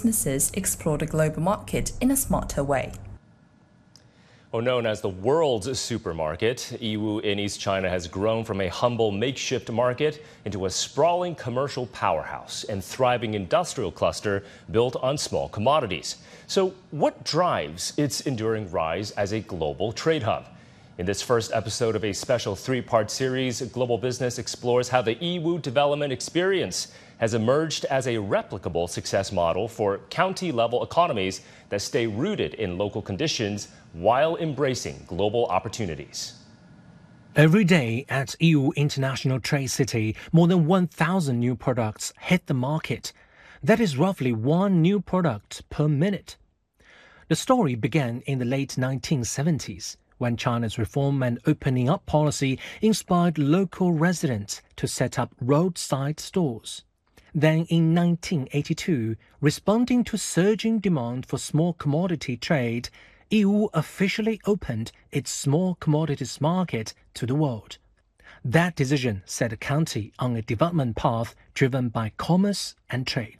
businesses explore the global market in a smarter way. Known as the world's supermarket, Yiwu in East China has grown from a humble makeshift market into a sprawling commercial powerhouse and thriving industrial cluster built on small commodities. So what drives its enduring rise as a global trade hub? In this first episode of a special three-part series, Global Business explores how the Yiwu development experience has emerged as a replicable success model for county-level economies that stay rooted in local conditions while embracing global opportunities. Every day at Yiwu International Trade City, more than 1,000 new products hit the market. That is roughly one new product per minute. The story began in the late 1970s, when China's reform and opening up policy inspired local residents to set up roadside stores. Then in 1982, responding to surging demand for small commodity trade, Yiwu officially opened its small commodities market to the world. That decision set the county on a development path driven by commerce and trade.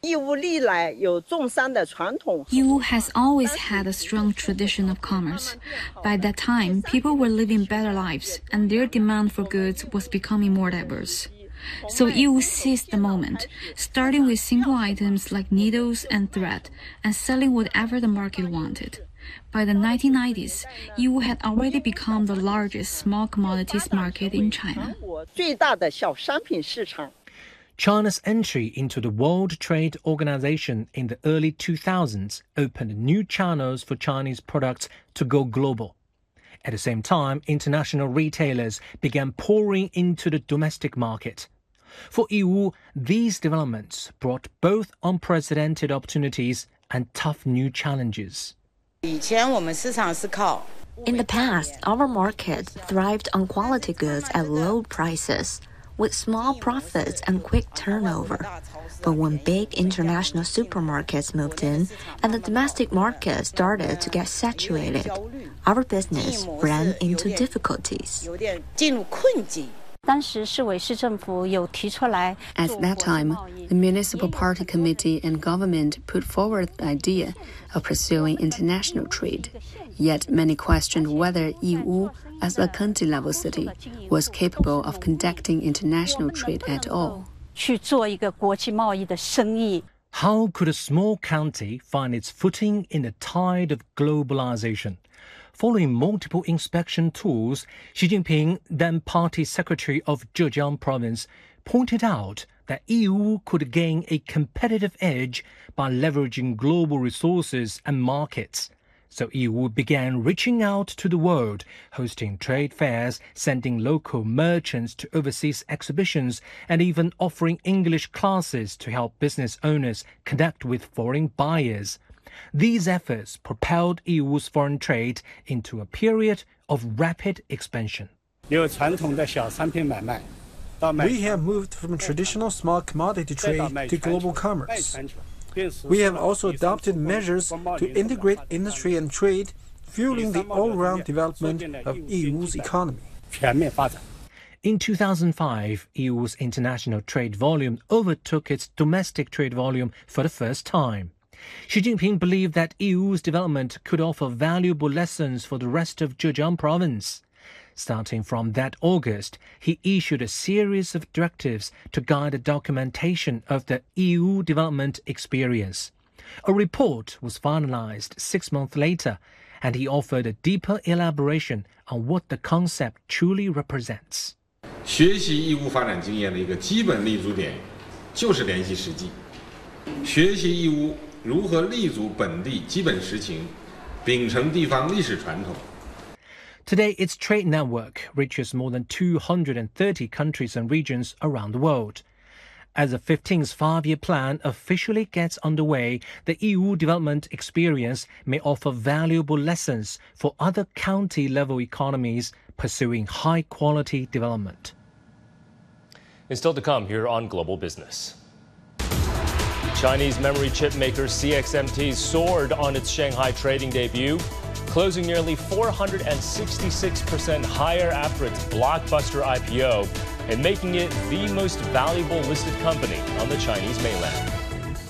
Yiwu has always had a strong tradition of commerce. By that time, people were living better lives, and their demand for goods was becoming more diverse. So Yiwu seized the moment, starting with simple items like needles and thread, and selling whatever the market wanted. By the 1990s, Yiwu had already become the largest small commodities market in China. China's entry into the World Trade Organization in the early 2000s opened new channels for Chinese products to go global. At the same time, international retailers began pouring into the domestic market. For Yiwu, these developments brought both unprecedented opportunities and tough new challenges. In the past, our market thrived on quality goods at low prices, with small profits and quick turnover. But when big international supermarkets moved in and the domestic market started to get saturated, our business ran into difficulties. At that time, the Municipal Party Committee and government put forward the idea of pursuing international trade. Yet many questioned whether Yiwu, as a county-level city, was capable of conducting international trade at all. How could a small county find its footing in the tide of globalization? Following multiple inspection tours, Xi Jinping, then party secretary of Zhejiang province, pointed out that Yiwu could gain a competitive edge by leveraging global resources and markets. So Yiwu began reaching out to the world, hosting trade fairs, sending local merchants to overseas exhibitions, and even offering English classes to help business owners connect with foreign buyers. These efforts propelled Yiwu's foreign trade into a period of rapid expansion. We have moved from traditional small commodity trade to global commerce. We have also adopted measures to integrate industry and trade, fueling the all-round development of Yiwu's economy. In 2005, Yiwu's international trade volume overtook its domestic trade volume for the first time. Xi Jinping believed that Yiwu's development could offer valuable lessons for the rest of Zhejiang province. Starting from that August, he issued a series of directives to guide the documentation of the Yiwu development experience. A report was finalized 6 months later, and he offered a deeper elaboration on what the concept truly represents. 学习义乌发展经验的一个基本立足点就是联系实际。学习义乌如何立足本地基本实情，秉承地方历史传统。 Today, its trade network reaches more than 230 countries and regions around the world. As the 15th five-year plan officially gets underway, the Yiwu development experience may offer valuable lessons for other county-level economies pursuing high-quality development. And still to come here on Global Business. Chinese memory chip maker CXMT soared on its Shanghai trading debut, closing nearly 466% higher after its blockbuster IPO and making it the most valuable listed company on the Chinese mainland.